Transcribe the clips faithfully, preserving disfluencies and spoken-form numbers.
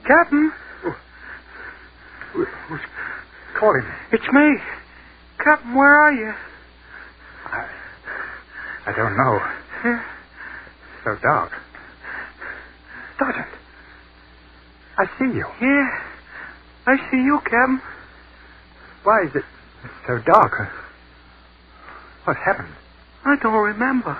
Captain? Who, who's calling me? It's me. Captain, where are you? I... I don't know. Yeah. So dark. Sergeant. I see you. Yeah. I see you, Captain. Why is it so dark? What happened? I don't remember.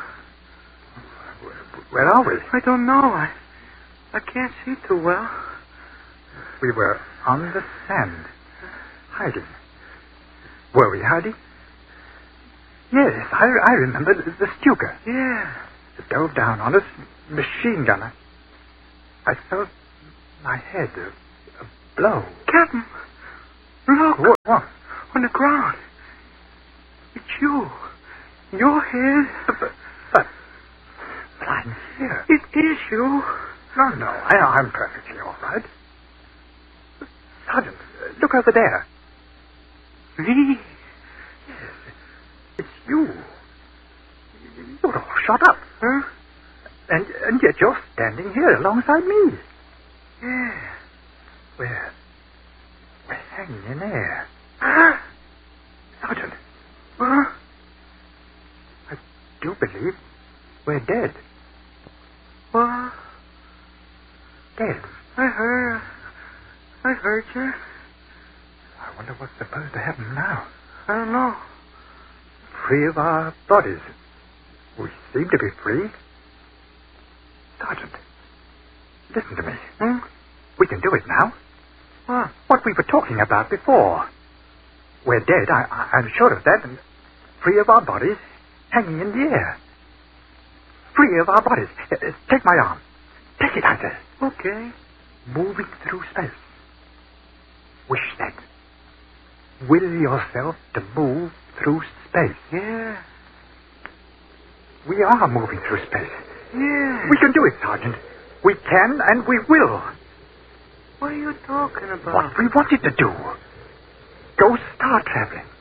Where are we? I don't know. I, I can't see too well. We were on the sand, hiding. Were we hiding? Yes, I, I remember the, the Stuka. Yeah. It dove down on us, machine gunner. I felt my head a, a blow. Captain, look. What? What? On the ground. It's you. Your head. But, but, but I'm here. It is you. No, no, I, I'm perfectly all right. Sergeant, look over there. Me? Yes, it's you. You're all shot up. Huh? And, and yet you're standing here alongside me. Yeah. We're, we're hanging in air. Huh? Sergeant, Huh? I do believe we're dead. What? Dead. I heard. I heard you. I wonder what's supposed to happen now. I don't know. Free of our bodies. We seem to be free. Sergeant, listen to me. Hmm? We can do it now. What? What we were talking about before. We're dead, I, I, I'm sure of that, and free of our bodies, hanging in the air. Free of our bodies. Uh, uh, take my arm. Take it, I say. Okay. Moving through space. Wish that. Will yourself to move through space. Yeah. We are moving through space. Yeah. We can do it, Sergeant. We can and we will. What are you talking about? What we wanted to do. Go star traveling.